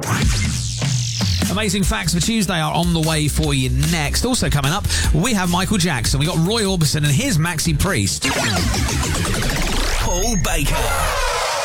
Amazing facts for Tuesday are on the way for you next. Also coming up, we have Michael Jackson. We got Roy Orbison and here's Maxi Priest. Paul Baker.